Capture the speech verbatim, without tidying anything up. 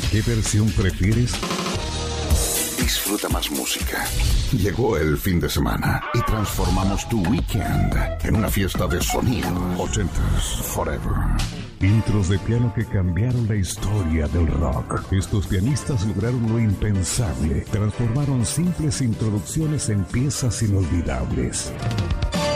¿Qué versión prefieres? Disfruta más música. Llegó el fin de semana y transformamos tu weekend en una fiesta de sonido. ochentas Forever. Intros de piano que cambiaron la historia del rock. Estos pianistas lograron lo impensable. Transformaron simples introducciones en piezas inolvidables.